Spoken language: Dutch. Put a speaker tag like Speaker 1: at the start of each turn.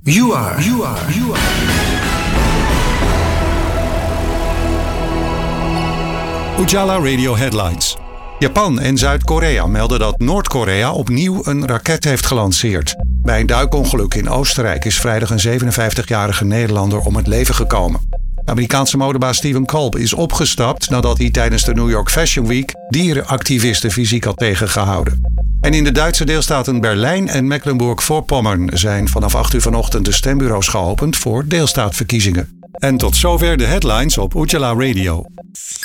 Speaker 1: You are.
Speaker 2: Ujala Radio Headlines. Japan en Zuid-Korea melden dat Noord-Korea opnieuw een raket heeft gelanceerd. Bij een duikongeluk in Oostenrijk is vrijdag een 57-jarige Nederlander om het leven gekomen. De Amerikaanse modebaas Steven Kolb is opgestapt nadat hij tijdens de New York Fashion Week dierenactivisten fysiek had tegengehouden. En in de Duitse deelstaten Berlijn en Mecklenburg-Vorpommern zijn vanaf 8 uur vanochtend de stembureaus geopend voor deelstaatverkiezingen. En tot zover de headlines op Ujala Radio.